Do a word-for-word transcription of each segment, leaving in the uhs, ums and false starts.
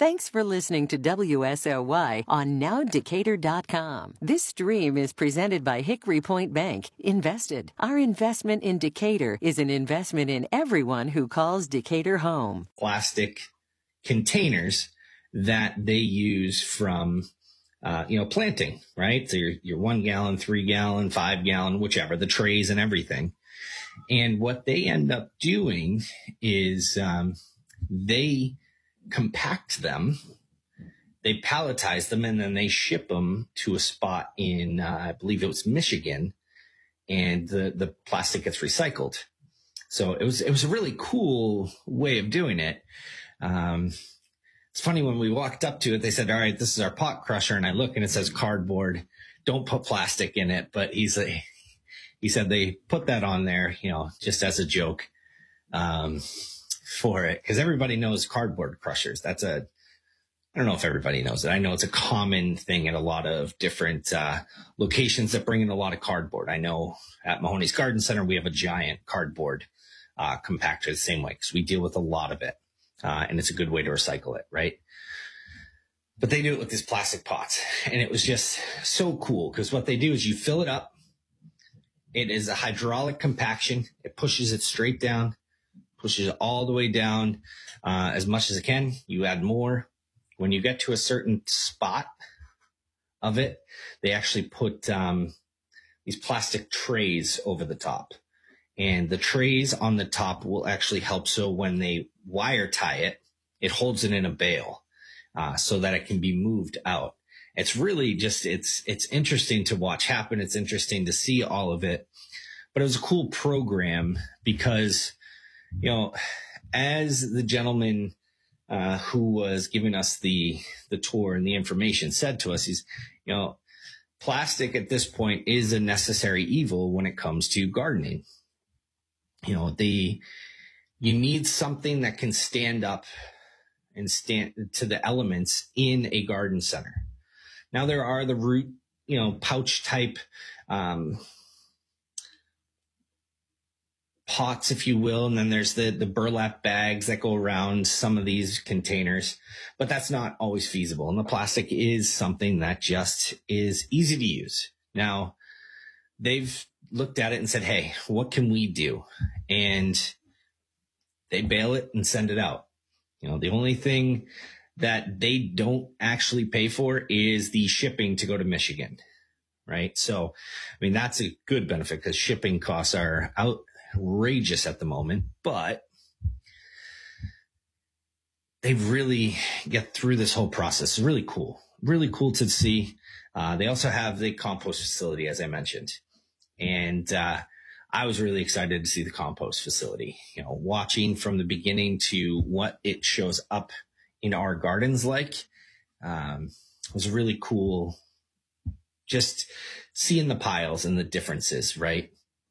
Thanks for listening to W S O Y on now decatur dot com. This stream is presented by Hickory Point Bank. Invested. Our investment in Decatur is an investment in everyone who calls Decatur home. Plastic containers that they use from, uh, you know, planting, right? So your, your one gallon, three gallon, five gallon, whichever, the trays and everything. And what they end up doing is, um, they compact them, they palletize them, and then they ship them to a spot in, uh, I believe it was Michigan, and the, the plastic gets recycled. So it was, it was a really cool way of doing it. Um, it's funny, when we walked up to it, they said, all right, this is our pot crusher. And I look and it says cardboard, don't put plastic in it. But he's a, he said they put that on there, you know, just as a joke. Um, for it, because everybody knows cardboard crushers. That's a, I don't know if everybody knows it. I know it's a common thing at a lot of different uh, locations that bring in a lot of cardboard. I know at Mahoney's Garden Center, we have a giant cardboard uh, compactor the same way, because we deal with a lot of it. Uh, and it's a good way to recycle it, right? But they do it with these plastic pots. And it was just so cool, because what they do is you fill it up. It is a hydraulic compaction. It pushes it straight down. Pushes it all the way down uh, as much as it can. You add more. When you get to a certain spot of it, they actually put um, these plastic trays over the top. And the trays on the top will actually help. So when they wire tie it, it holds it in a bale uh, so that it can be moved out. It's really just, it's, it's interesting to watch happen. It's interesting to see all of it. But it was a cool program because, you know, as the gentleman uh, who was giving us the the tour and the information said to us, he's, you know, plastic at this point is a necessary evil when it comes to gardening. You know, the you need something that can stand up and stand to the elements in a garden center. Now there are the root, you know, pouch type um pots, if you will. And then there's the, the burlap bags that go around some of these containers, but that's not always feasible. And the plastic is something that just is easy to use. Now they've looked at it and said, hey, what can we do? And they bale it and send it out. You know, the only thing that they don't actually pay for is the shipping to go to Michigan. Right. So, I mean, that's a good benefit, because shipping costs are out. outrageous at the moment, but they've really get through this whole process. It's really cool, really cool to see. Uh, they also have the compost facility, as I mentioned, and uh, I was really excited to see the compost facility. You know, watching from the beginning to what it shows up in our gardens like um, was really cool. Just seeing the piles and the differences, right?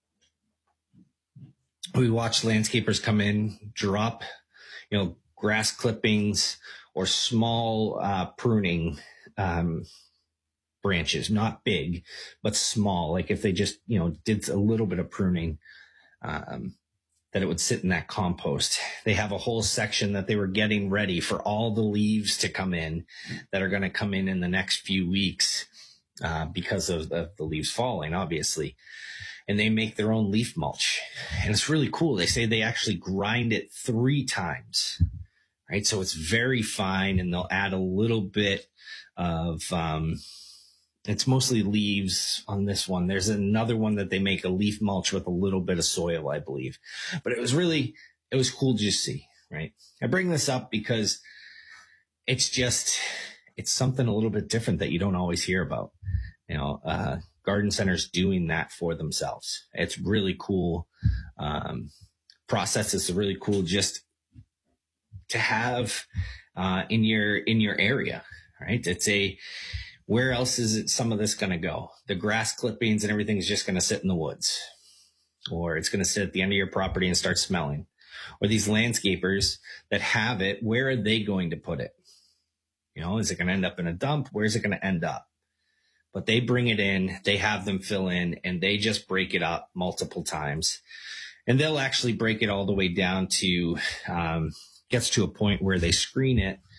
We watch landscapers come in, drop, you know, grass clippings or small uh, pruning um, branches, not big, but small. Like if they just, you know, did a little bit of pruning, um, that it would sit in that compost. They have a whole section that they were getting ready for all the leaves to come in that are going to come in in the next few weeks uh, because of the, the leaves falling, obviously. And they make their own leaf mulch. And it's really cool. They say they actually grind it three times, right? So it's very fine, and they'll add a little bit of, um, it's mostly leaves on this one. There's another one that they make a leaf mulch with a little bit of soil, I believe. But it was really, it was cool to just see, right? I bring this up because it's just, it's something a little bit different that you don't always hear about. You know, uh, garden centers doing that for themselves. It's really cool. Um, process is really cool just to have, uh, in your, in your area, right? It's a, where else is it, some of this going to go? The grass clippings and everything is just going to sit in the woods, or it's going to sit at the end of your property and start smelling. Or these landscapers that have it, where are they going to put it? You know, is it going to end up in a dump? Where's it going to end up? But they bring it in, they have them fill in, and they just break it up multiple times. And they'll actually break it all the way down to, um, gets to a point where they screen it